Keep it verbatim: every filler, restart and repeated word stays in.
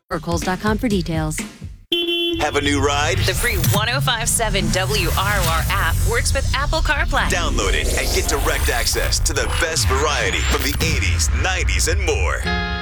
or Kohl's dot com for details. Have a new ride? The free one oh five point seven W R O R app works with Apple CarPlay. Download it and get direct access to the best variety from the eighties, nineties, and more.